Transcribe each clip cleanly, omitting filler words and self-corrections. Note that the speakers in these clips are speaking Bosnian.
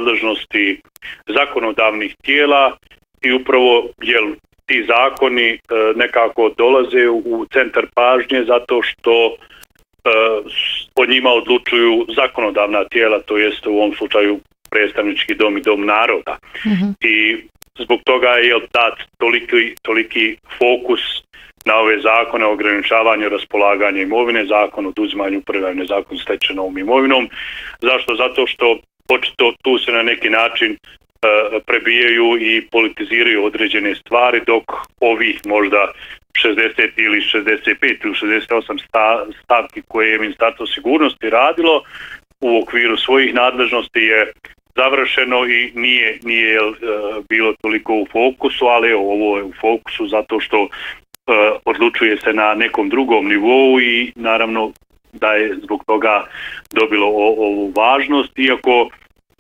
nadležnosti zakonodavnih tijela i upravo ti zakoni nekako dolaze u centar pažnje zato što o njima odlučuju zakonodavna tijela, to jest u ovom slučaju predstavnički dom i dom naroda. I zbog toga je dat toliki fokus na ove zakone o ograničavanju raspolaganja imovine, zakon o oduzimanju upravljanja zakon stečenom imovinom. Zašto? Zato što očito tu se na neki način prebijaju i politiziraju određene stvari, dok ovih možda 60 ili 65 ili 68 stavki koje je Ministarstvo sigurnosti radilo u okviru svojih nadležnosti je završeno i nije bilo toliko u fokusu, ali ovo je u fokusu zato što odlučuje se na nekom drugom nivou i naravno da je zbog toga dobilo ovu važnost, iako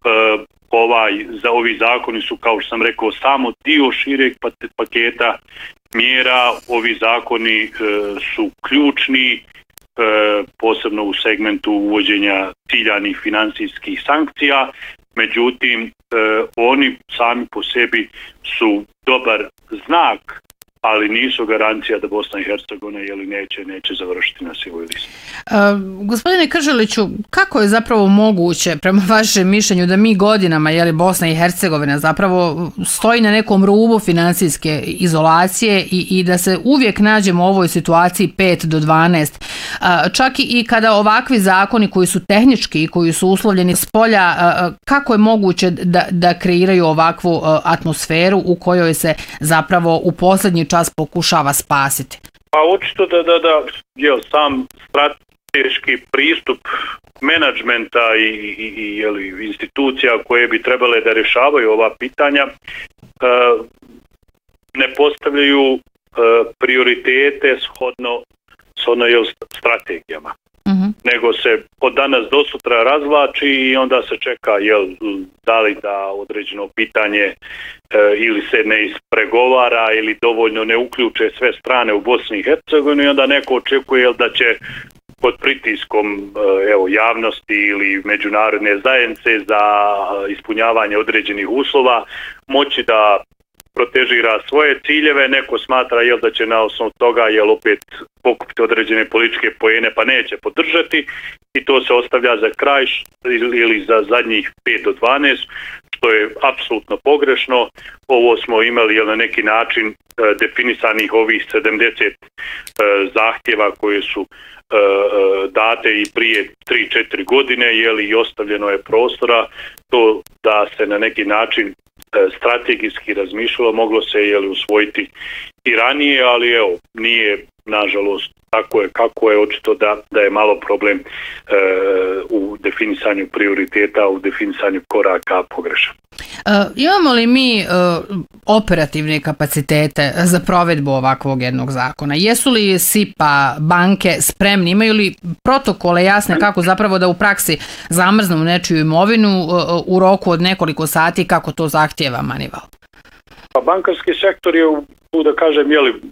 ovi zakoni su, kao što sam rekao, samo dio šireg paketa mjera. Ovi zakoni su ključni, posebno u segmentu uvođenja ciljanih financijskih sankcija, međutim oni sami po sebi su dobar znak, ali nisu garancija da Bosna i Hercegovina neće završiti na sivoj listi. Gospodine Krželiću, kako je zapravo moguće, prema vašem mišljenju, da mi godinama, Bosna i Hercegovina zapravo stoji na nekom rubu financijske izolacije i da se uvijek nađemo u ovoj situaciji 5 do 12? Čak i kada ovakvi zakoni koji su tehnički i koji su uslovljeni s polja, kako je moguće da kreiraju ovakvu atmosferu u kojoj se zapravo u posljednji čas pokušava spasiti? Pa očito da sam strateški pristup menadžmenta i institucija koje bi trebale da rješavaju ova pitanja ne postavljaju prioritete shodno strategijama. Nego se od danas do sutra razvlači i onda se čeka da li da određeno pitanje ili se ne ispregovara ili dovoljno ne uključe sve strane u Bosni i Hercegovini i onda neko očekuje da će pod pritiskom javnosti ili međunarodne zajednice za ispunjavanje određenih uslova moći da protežira svoje ciljeve, neko smatra da će na osnovu toga opet pokupiti određene političke poene pa neće podržati i to se ostavlja za kraj ili za zadnjih 5 do 12, što je apsolutno pogrešno. Ovo smo imali na neki način definisanih ovih 70 zahtjeva koje su date i prije 3-4 godine i ostavljeno je prostora to da se na neki način strategijski razmišljalo, moglo se usvojiti i ranije, ali nije nažalost tako je kako je, očito da je malo problem u definisanju prioriteta, u definisanju koraka pogrešan. Imamo li mi operativne kapacitete za provedbu ovakvog jednog zakona? Jesu li SIPA, banke spremni? Imaju li protokole jasne kako zapravo da u praksi zamrznu nečiju imovinu u roku od nekoliko sati kako to zahtijeva Manival? Pa bankarski sektor je, da kažem,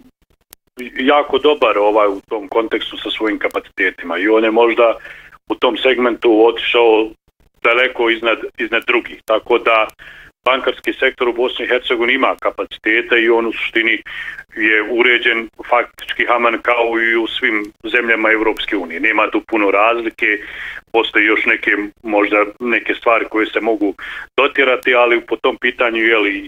jako dobar u tom kontekstu sa svojim kapacitetima i on je možda u tom segmentu otišao daleko iznad drugih, tako da bankarski sektor u Bosni i Hercegovini ima kapacitete i on u suštini je uređen faktički haman kao i u svim zemljama Europske unije. Nema tu puno razlike, postoji još neke stvari koje se mogu dotjerati, ali po tom pitanju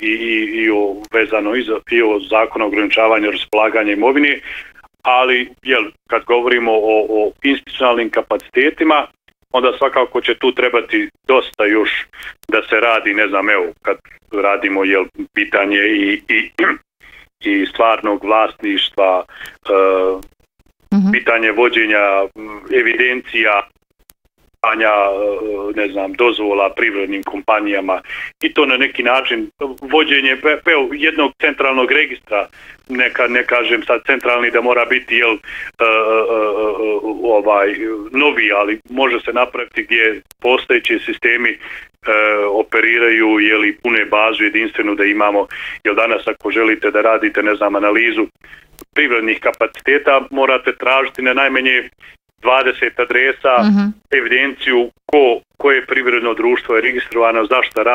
vezano i o zakonu o ograničavanju raspolaganja imovine, ali kad govorimo o institucionalnim kapacitetima, onda svakako će tu trebati dosta još da se radi, kad radimo pitanje i stvarnog vlasništva, pitanje vođenja evidencija, dozvola privrednim kompanijama i to na neki način vođenje jednog centralnog registra, ne kažem sad centralni da mora biti novi, ali može se napraviti gdje postojeći sistemi operiraju pune bazu jedinstvenu da imamo, jer danas ako želite da radite analizu privrednih kapaciteta morate tražiti na najmanje 20 adresa, evidenciju koje privredno društvo je registrovano, zašto radi